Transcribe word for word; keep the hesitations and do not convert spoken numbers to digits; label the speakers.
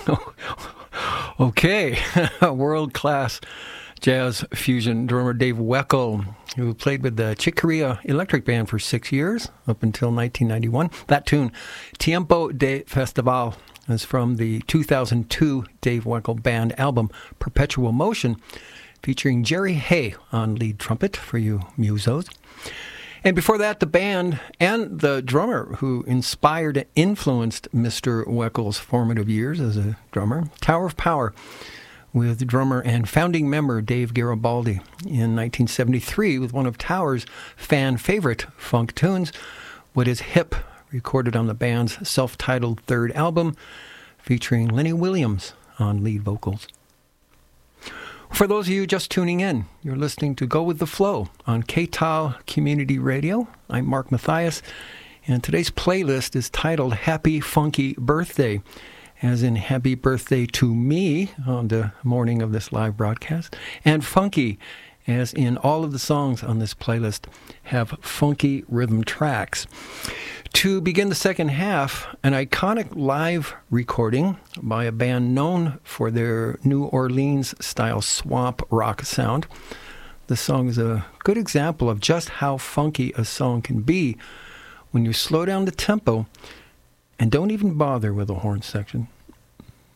Speaker 1: Okay, world-class jazz fusion drummer Dave Weckl, who played with the Chick Corea Electric Band for six years, up until nineteen ninety-one. That tune, Tiempo de Festival, is from the two thousand two Dave Weckl Band album, Perpetual Motion, featuring Jerry Hay on lead trumpet, for you musos. And before that, the band and the drummer who inspired and influenced Mister Weckl's formative years as a drummer, Tower of Power, with drummer and founding member Dave Garibaldi in nineteen seventy-three with one of Tower's fan favorite funk tunes, What Is Hip, recorded on the band's self-titled third album, featuring Lenny Williams on lead vocals. For those of you just tuning in, you're listening to Go With The Flow on K T A L Community Radio. I'm Mark Mathias, and today's playlist is titled Happy Funky Birthday, as in happy birthday to me on the morning of this live broadcast, and funky, as in all of the songs on this playlist have funky rhythm tracks. To begin the second half, an iconic live recording by a band known for their New Orleans-style swamp rock sound. The song is a good example of just how funky a song can be when you slow down the tempo and don't even bother with the horn section.